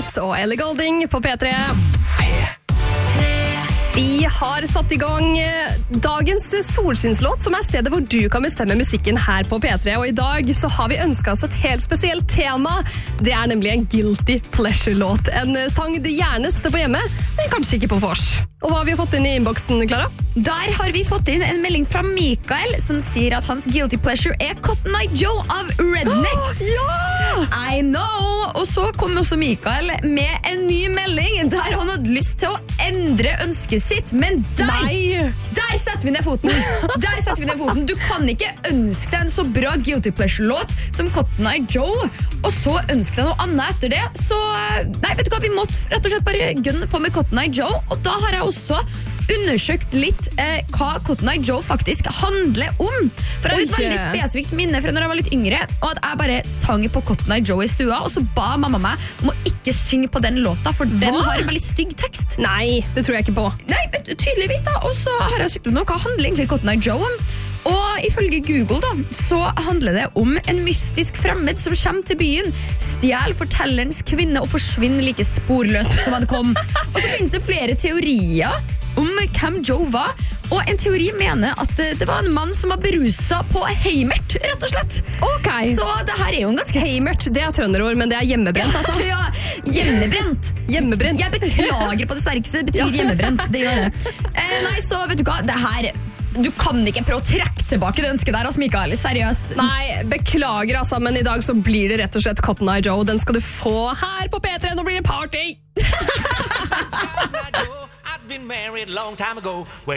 Remix og Ellie Goulding på P3. Vi har satt i gang dagens solskinslåt, som stedet hvor du kan bestemme musikken her på P3. Og i dag så har vi ønsket oss et helt spesielt tema. Det nemlig en guilty pleasure-låt. En sang du gjerne setter på hjemme, men kanskje ikke på vors. Og hva har vi fått inn i innboksen, Clara? Der har vi fått inn en melding fra Mikael som sier at hans guilty pleasure Cotton Eye Joe av Rednex. Ja! I know! Og så kom også Mikael med en ny melding der han hadde lyst til å endre ønsket sitt, men der setter vi ned foten. Der setter vi ned foten. Du kan ikke ønske deg en så bra guilty pleasure-låt som Cotton Eye Joe, og så ønske deg noe annet etter det. Så nei, vet du hva, vi måtte rett og slett bare gønne på med Cotton Eye Joe, og da har jeg også undersøkt litt hva Cotton Eye Joe faktisk handler om. For jeg har et veldig spesifikt minne fra når jeg var litt yngre, og at jeg bare sang på Cotton Eye Joe i stua, og så ba mamma meg om å ikke synge på den låta, for den har en veldig stygg tekst. Nei, det tror jeg ikke på. Nei, tydeligvis da. Og så har jeg søkt om noe. Hva handler egentlig Cotton Eye Joe om? Og ifølge Google da, så handler det om en mystisk fremmed som kommer til byen, stjel fortellerens kvinne og forsvinner like sporløst som han kom. Og så finnes det flere teorier om hvem Joe var, og en teori mener at det var en mann som var beruset på heimert, rett og slett. Ok. Så det her jo en ganske... Heimert, det trønderord, men det hjemmebrent, altså. Ja, hjemmebrent. Hjemmebrent. Jeg beklager på det sterkeste, det betyr hjemmebrent, det gjør det. Nei, så vet du hva, det her... Du kan ikke prøve å trekke tilbake det ønsket der, altså, Mikael, seriøst. Nei, beklager altså, men i dag så blir det rett og slett Cotton Eye Joe. Den skal du få her på P3, nå blir det party! I've been married a long time ago, where